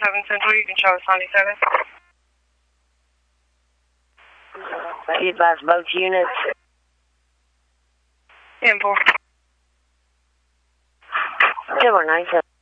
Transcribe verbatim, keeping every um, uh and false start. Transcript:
seven Central, you can show us Sunday seven. You advise both units. ten four. Two one nine seven.